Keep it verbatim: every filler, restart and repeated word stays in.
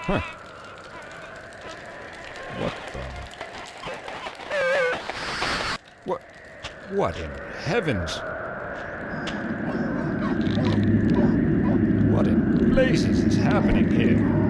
Huh. What the... What... What in heavens? What in blazes is happening here?